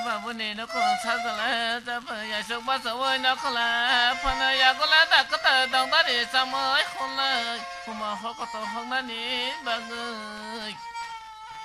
bà bữa nay nó còn sao rồi là ta phải giải số ba số ơi nó còn là phần này ya có là ta có tờ đồng ta để sao mới không lời không mà họ có tờ không nói ní bà ơi